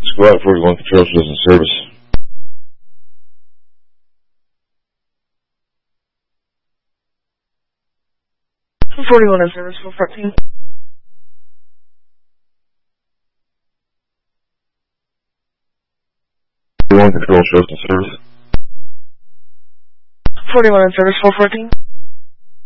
Squad 41 Control shows in service. 41 in service, full front team. 41 Control shows in service. 41 in service, full front team.